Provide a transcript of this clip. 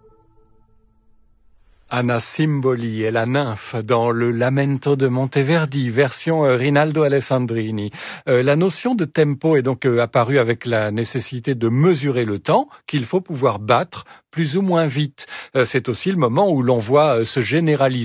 Anna Simboli est la nymphe dans le Lamento de Monteverdi, version Rinaldo Alessandrini. La notion de tempo est donc apparue avec la nécessité de mesurer le temps qu'il faut pouvoir battre plus ou moins vite. C'est aussi le moment où l'on voit se généraliser